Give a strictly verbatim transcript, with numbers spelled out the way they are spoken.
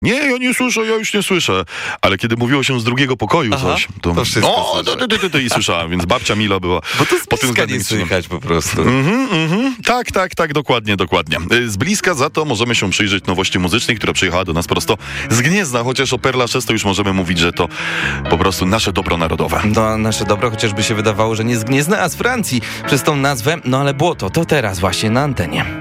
Nie, ja nie słyszę, ja już nie słyszę. Ale kiedy mówiło się z drugiego pokoju Aha, coś, to... to wszystko o, to, to, to, to, i słyszałem, więc babcia Mila była... Bo to z po tym bliska względem nie słychać po prostu. Mhm, mhm. Tak, tak, tak, dokładnie, dokładnie. Z bliska za to możemy się przyjrzeć nowości muzycznej, która przyjechała do nas prosto z Gniezna, chociaż o Perla Szes to już możemy mówić, że to po prostu nasze dobro narodowe. No, nasze dobro, chociażby się wydawało, że nie z Gniezna, a z Francji przez tą nazwę, no ale było to, to teraz właśnie na antenie.